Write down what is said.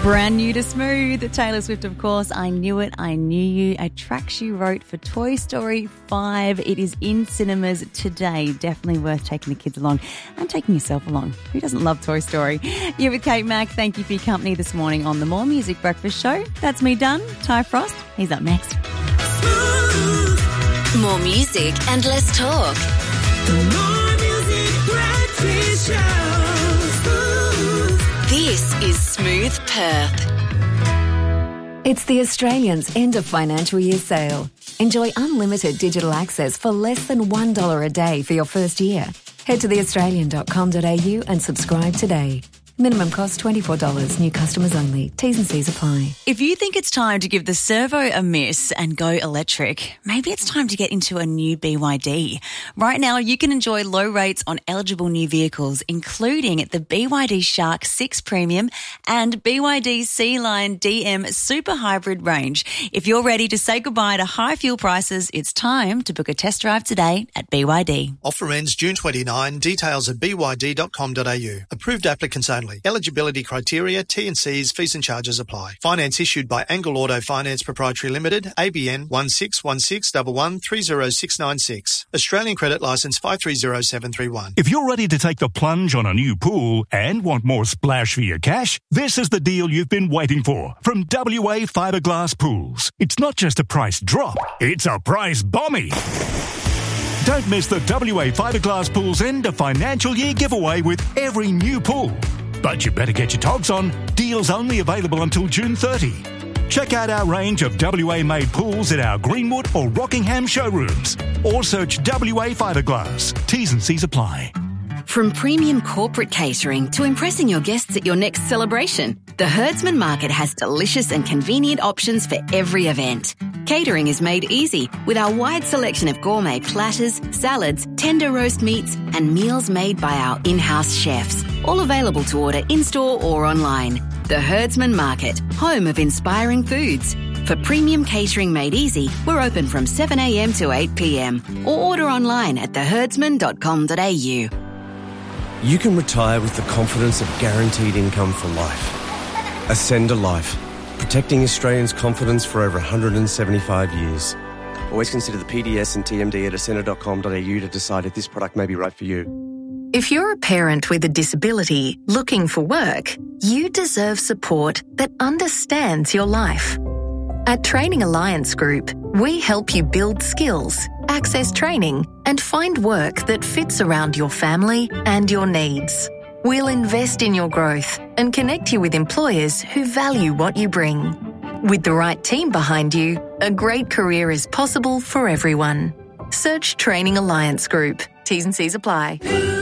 Brand new to Smooth, Taylor Swift, of course. I Knew It, I Knew You, a track she wrote for Toy Story 5. It is in cinemas today. Definitely worth taking the kids along and taking yourself along. Who doesn't love Toy Story? You're with Kate Mack. Thank you for your company this morning on the More Music Breakfast Show. That's me done. Ty Frost, he's up next. Smooth. More music and less talk. The More Music Breakfast Show. This is Smooth Perth. It's the Australians' end of financial year sale. Enjoy unlimited digital access for less than $1 a day for your first year. Head to theaustralian.com.au and subscribe today. Minimum cost $24. New customers only. T's and C's apply. If you think it's time to give the servo a miss and go electric, maybe it's time to get into a new BYD. Right now, you can enjoy low rates on eligible new vehicles, including the BYD Shark 6 Premium and BYD Sea-Line DM Super Hybrid range. If you're ready to say goodbye to high fuel prices, it's time to book a test drive today at BYD. Offer ends June 29. Details at byd.com.au. Approved applicants only. Eligibility criteria, T&Cs, fees and charges apply. Finance issued by Angle Auto Finance Proprietary Limited, ABN 161611309696. Australian Credit Licence 530731. If you're ready to take the plunge on a new pool and want more splash for your cash, this is the deal you've been waiting for from WA Fiberglass Pools. It's not just a price drop, it's a price bombie. Don't miss the WA Fiberglass Pools end of financial year giveaway with every new pool. But you better get your togs on. Deals only available until June 30. Check out our range of WA-made pools at our Greenwood or Rockingham showrooms. Or search WA Fiberglass. T's and C's apply. From premium corporate catering to impressing your guests at your next celebration, the Herdsman Market has delicious and convenient options for every event. Catering is made easy with our wide selection of gourmet platters, salads, tender roast meats, and meals made by our in-house chefs, all available to order in-store or online. The Herdsman Market, home of inspiring foods. For premium catering made easy, we're open from 7 a.m. to 8 p.m. or order online at theherdsman.com.au. You can retire with the confidence of guaranteed income for life. Ascend a Life, protecting Australians' confidence for over 175 years. Always consider the PDS and TMD at ascender.com.au to decide if this product may be right for you. If you're a parent with a disability looking for work, you deserve support that understands your life. At Training Alliance Group, we help you build skills, access training, and find work that fits around your family and your needs. We'll invest in your growth and connect you with employers who value what you bring. With the right team behind you, a great career is possible for everyone. Search Training Alliance Group. T's and C's apply.